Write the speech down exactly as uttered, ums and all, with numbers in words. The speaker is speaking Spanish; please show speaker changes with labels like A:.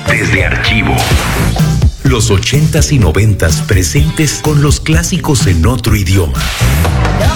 A: desde archivo. Los ochentas y noventas presentes con los clásicos en otro idioma.